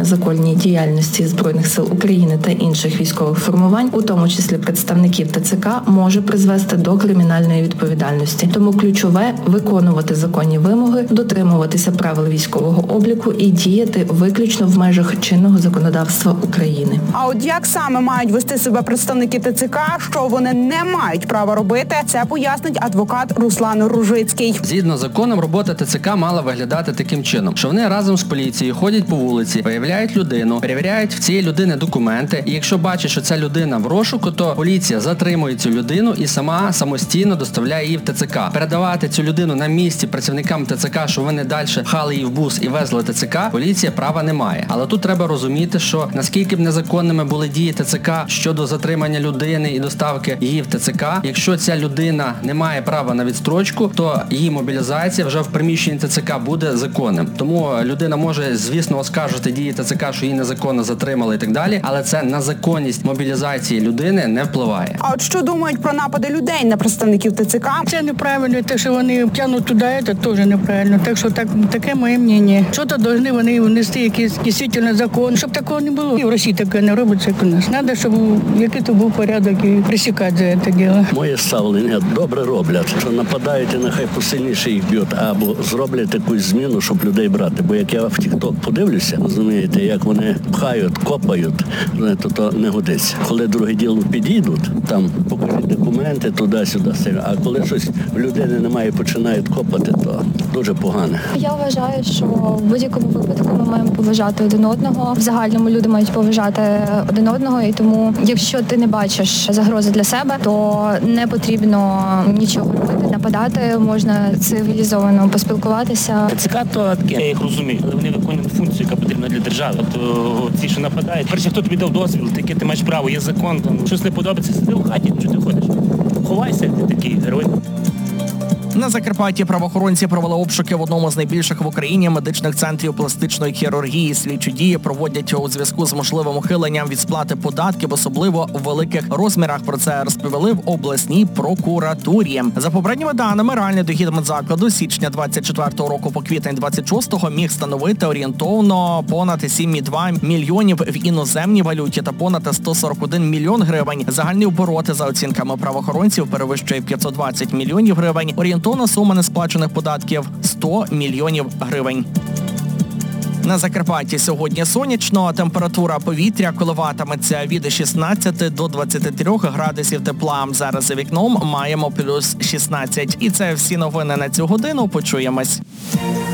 законній діяльності Збройних сил України та інших військових формувань, у тому числі представників ТЦК, може призвести до кримінальної відповідальності. Тому ключове – виконувати законні вимоги, дотримуватися правил військового обліку і діяти виключно в межах чинного законодавства України. А от як саме мають вести себе представники ТЦК, що вони не мають права робити, це пояснить адвокат Руслан Ружицький. Згідно з законом, робота ТЦК мала виглядати таким чином, що вони разом з поліцією ходять по вулиці, виявляють людину, перевіряють в цієї людини документи, і якщо бачать, що ця людина в розшуку, то поліція затримує цю людину і самостійно доставляє її в ТЦК. Передавати цю людину на місці працівникам ТЦК, що вони далі пхали її в бус і везли ТЦК, поліція права не має. Але тут треба розуміти, що наскільки б незаконними були дії ТЦК щодо затримання людини і доставки її в ТЦК, якщо ця людина не має права на відстрочку, то її мобілізація вже в приміщенні ТЦК буде законним. Тому людина може, звісно, оскаржити дії ТЦК, що її незаконно затримали і так далі, але це на законність мобілізації людини не впливає. А от що думають про напади людей на представників ТЦК? Це неправильно, те, що вони тягнуть туди, це теж неправильно. Так що таке моє мнення. Що-то повинні вони внести якийсь дійсно закон, щоб такого не було. І в Росії таке не робиться, як у нас. Треба, щоб який-то був порядок і пресікати за це діло. Моє ставлення добре роблять, що нападають і нехай посильніше їх б'ють, або зроблять якусь зміну, щоб людей брати. Бо як я в TikTok подивлюся, розумієте, як вони пхають, копають, то не годиться. Коли друге діло підійдуть, там покажуть документи туди-сюди, а коли щось в людини немає, починають копати, то дуже погано. Я вважаю, що в будь-якому випадку ми маємо поважати один одного. В загальному люди мають поважати один одного, і тому, якщо ти не бачиш загрози для себе, то не потрібно нічого робити, нападати, можна цивілізовано поспілкуватися. ТЦК то таке, я їх розумію, але вони виконують функцію, яка потрібна для держави. От ці, що нападають, перше, хто тобі дав дозвіл, таке ти маєш право, є закон, там щось не подобається, сиди в хаті, що ти ходиш. Ховайся, ти такий герой. На Закарпатті правоохоронці провели обшуки в одному з найбільших в Україні медичних центрів пластичної хірургії. Слідчі дії проводять у зв'язку з можливим ухиленням від сплати податків, особливо в великих розмірах. Про це розповіли в обласній прокуратурі. За попередніми даними, реальний дохід медзакладу з січня 24-го року по квітень 26-го міг становити орієнтовно понад 7,2 мільйонів в іноземній валюті та понад 141 мільйон гривень. Загальні обороти, за оцінками правоохоронців, перевищує 520 мільйонів гривень. Орієнтовна сума несплачених податків – 100 мільйонів гривень. На Закарпатті сьогодні сонячно, температура повітря коливатиметься від 16 до 23 градусів тепла. Зараз за вікном маємо плюс 16. І це всі новини на цю годину. Почуємось.